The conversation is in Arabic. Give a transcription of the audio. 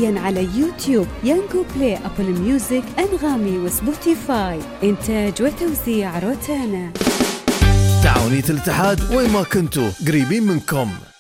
حصريا على يوتيوب، يانجو بلاي، أبل ميوزك، أنغامي وسبوتيفاي. إنتاج وتوزيع روتانا. تعاونية الاتحاد، وين ما كنتوا قريبين منكم.